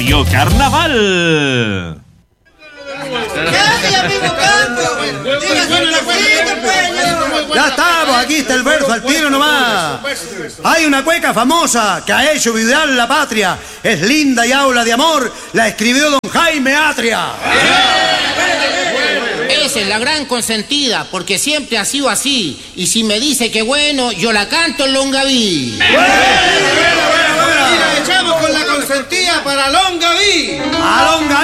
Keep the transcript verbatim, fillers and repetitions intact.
Radio Carnaval. Ya estamos, aquí está el verso al tiro nomás. Hay una cueca famosa que ha hecho vibrar la patria. Es linda y habla de amor. La escribió don Jaime Atria. Esa es la gran consentida, porque siempre ha sido así. Y si me dice que bueno, yo la canto en Longaví. Bueno, bueno, bueno, bueno. Y la echamos con la consentida para Longaví. A Longaví.